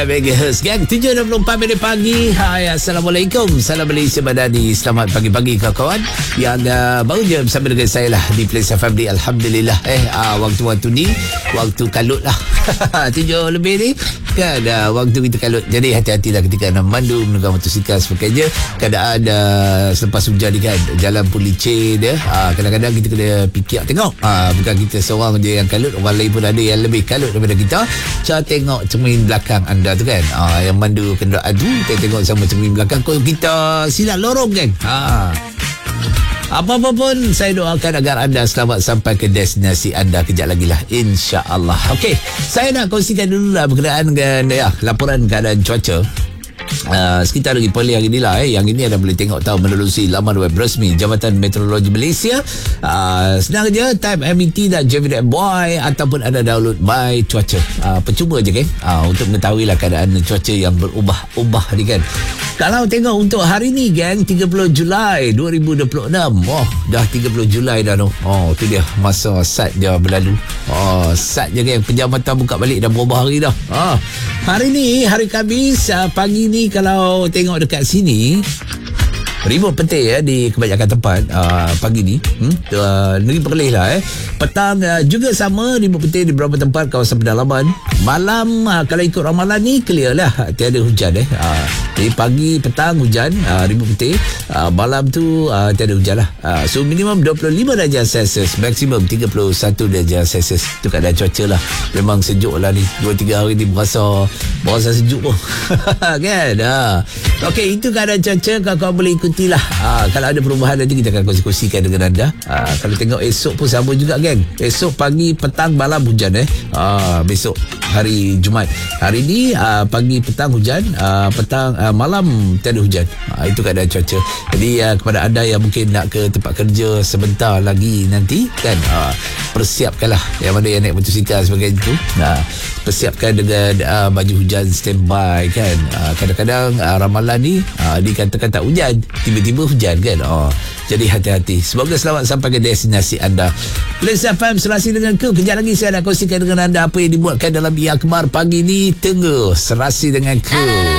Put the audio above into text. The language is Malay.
MHz gang 7.24 minit pagi. Hai, Assalamualaikum. Salam Malaysia Madani. Selamat pagi-pagi kawan-kawan yang baru je bersama dengan saya lah di Place Family. Alhamdulillah. Waktu-waktu ni waktu kalut lah. 7 lebih ni kan, waktu kita kalut. Jadi hati-hatilah ketika nak memandu menggunakan motosikal sebagainya. Keadaan selepas hujan ni kan, jalan pun licin dia. Kadang-kadang kita kena fikir tengok, bukan kita seorang je yang kalut, orang lain pun ada yang lebih kalut daripada kita. Cara tengok cermin belakang anda tu kan, yang mandu kenderaan tu, kita tengok sama cermin belakang, kau kita silap lorong kan. Apa-apa pun saya doakan agar anda selamat sampai ke destinasi anda kejap lagi lah, insya-Allah. Okey, saya nak kongsikan dulu lah berkenaan dengan laporan keadaan cuaca. Sekitar lagi pagi hari ni lah. Yang ini anda boleh tengok tahu menerusi laman web rasmi Jabatan Meteorologi Malaysia. Senang je, type met.jv.my ataupun anda download My Cuaca. Percuma je kan, untuk mengetahui lah keadaan cuaca yang berubah-ubah ni kan. Kalau tengok untuk hari ni gang, 30 Julai 2026. Dah 30 Julai dah tu. Tu dia masa sat dia berlalu. Sat je gang, pejam mata buka balik dah berubah hari dah. Hari ni hari Khamis, pagi ni kalau tengok dekat sini ribut petir di kebanyakan tempat pagi ni. Negeri Perlis lah. Petang juga sama, ribut petir di beberapa tempat kawasan pedalaman. Malam kalau ikut ramalan ni clear lah, tiada hujan. Jadi pagi petang hujan, ribut petir. Malam tu tiada hujan lah. So minimum 25 darjah Celsius, maksimum 31 darjah Celsius. Itu keadaan cuaca lah. Memang sejuk lah ni, 2-3 hari ni berasa sejuk pun. Kan. Okey, itu keadaan cuaca. Kau boleh ikutilah. Kalau ada perubahan nanti kita akan kongsi-kongsikan dengan anda. Kalau tengok esok pun sama juga kan. Esok pagi petang malam hujan. Besok hari Jumaat. Hari ni pagi petang hujan, petang malam tiada hujan. Itu keadaan cuaca. Jadi kepada anda yang mungkin nak ke tempat kerja sebentar lagi nanti kan, persiapkanlah. Yang mana yang naik motosikal sebagai itu, persiapkan dengan baju hujan standby kan. Kadang-kadang ramalan ni dikatakan tak hujan, tiba-tiba hujan kan. Jadi hati-hati. Semoga selamat sampai ke destinasi anda. Place FM serasi dengan ku. Kejap lagi saya nak kongsikan dengan anda apa yang dibuatkan dalam Ia Kemar pagi ni. Tengah serasi dengan ku.